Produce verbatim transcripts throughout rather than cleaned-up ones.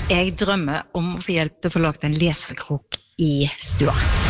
Jeg drømmer om å få hjelp til å få lagt en lesekrok i stua.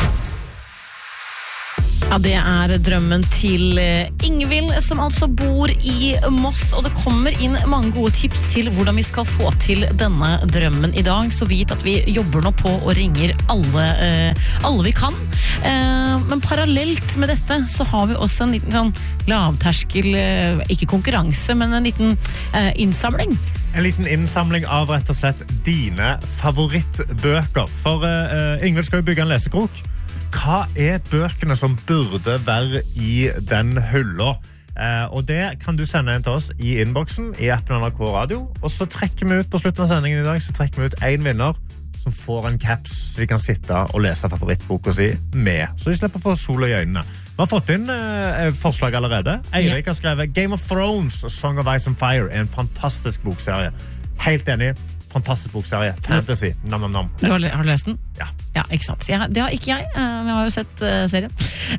Ja, det er drømmen til Ingvild, som altså bor i Moss, og det kommer inn mange gode tips til hvordan vi skal få til denne drømmen i dag, så vit at vi jobber nå på og ringer alle, eh, alle vi kan. Eh, men parallelt med dette så har vi også en liten sånn lavterskel, eh, ikke konkurranse, men en liten eh, innsamling. En liten innsamling av rett og slett dine favorittbøker. For uh, Ingvild skal jo bygge en lesekrok. Hva er bøkene som burde være i den hylla? Uh, og det kan du sende en til oss i innboksen i appen N R K Radio. Og så trekker vi ut på slutten av sendingen i dag, så trekker vi ut en vinner som får en caps, så de kan sitte og lese favorittboka si med. Så de slipper å få sola i øynene. Vi har fått inn uh, forslag allerede. Eirik har skrevet Game of Thrones og Song of Ice and Fire er en fantastisk bokserie. Helt enig. Fantastisk bokserie. Fantasy. Nam, nam, nam. Du har, har du lest den? Ja. Ja, ikke sant. Jeg, det har ikke jeg. Uh, jeg har jo sett uh, serien.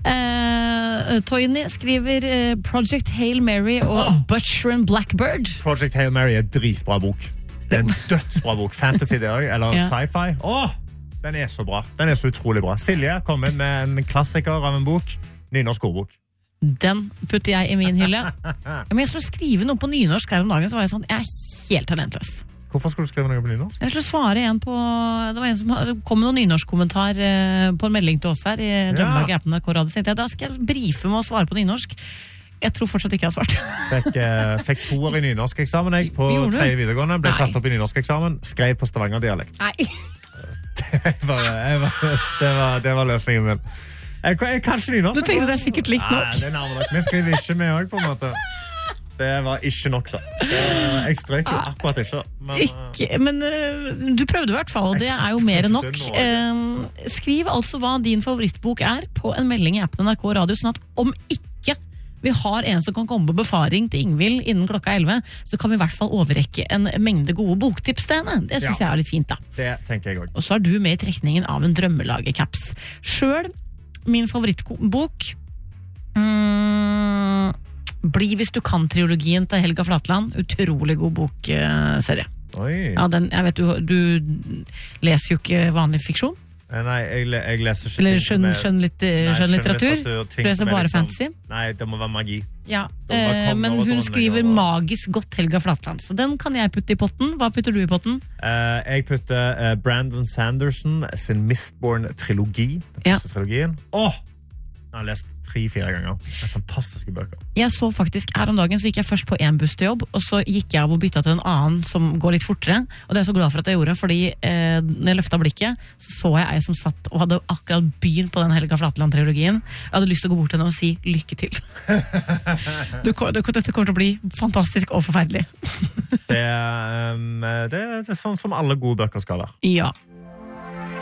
Uh, Toyny skriver uh, Project Hail Mary og oh. Butcher and Blackbird. Project Hail Mary er dritbra bok. Det er en dødsbra bok. Fantasy det også, eller ja. Sci-fi. Åh, den er så bra. Den er så utrolig bra. Silje kom inn med en klassiker av en bok. Nynorsk ordbok. Den putter jeg i min hylle. Men jeg skulle skrive noe på nynorsk her om dagen, så var jeg sånn, jeg er helt talentløs. Hvorfor skulle du skrive noe på nynorsk? Jeg skulle svare igjen på, det var en som kom med noen nynorsk-kommentar på en melding til oss her i Drømmelaget i appen N R K Radio. Så tenkte jeg, da skal jeg brife med å svare på nynorsk. Jeg tror fortsatt ikke jeg har svart. Fikk, eh, fikk to år i nynorsk eksamen jeg, på tredje videregående. Ble tatt opp i nynorsk eksamen. Skrev på Stavanger-dialekt. Nei. Det var, jeg var, det var, det var løsningen min. Jeg, jeg kan ikke nynorsk. Du tenkte det er sikkert likt nok. Nei, det er nærmere nok. Vi skriver ikke med også, på en måte. Det var ikke nok da. Jeg strøk jo akkurat ikke. Men, ikke, men uh, du prøvde i hvert fall, og det er jo mer enn nok. Uh, skriv altså hva din favorittbok er på en melding i appen N R K Radio, sånn at om ikke vi har en som kan komme på befaring til Ingvild innen klokka elleve, så kan vi i hvert fall overrekke en mengde gode boktips til henne. Det synes ja, jeg er litt fint da. Det tenker jeg også. Og så er du med i trekningen av en drømmelagercaps. Selv, min favorittbok mm, Bli hvis du kan-trilogien til Helga Flatland. Utrolig god bokserie. Oi. Ja, den, jeg vet, du, du leser jo ikke vanlig fiksjon. Nei, jeg, jeg leser ikke Eller skjønn, skjønn, litt, nei, skjønn litteratur. Du leser bare liksom, fantasy. Nei, det må være magi. Ja, eh, men hun skriver og... magisk godt Helga Flatland, så den kan jeg putte i potten. Hva putter du i potten? Uh, jeg putter uh, Brandon Sanderson sin Mistborn-trilogi. Den første ja. trilogien. Åh! Jeg har lest tre-fire ganger. Det er fantastiske bøker. Jeg så faktisk, her om dagen så gikk jeg først på en buss til jobb, og så gikk jeg av og bytta til en annen som går litt fortere, og det er jeg så glad for at jeg gjorde, fordi eh, når jeg løftet blikket, så så jeg ei som satt og hadde akkurat begynt på den Helga Flatland-trilogien. Jeg hadde lyst til å gå bort til henne og si lykke til. du, du, dette kommer til å bli fantastisk og forferdelig. det, um, det, det er sånn som alle gode bøker skal være. Ja.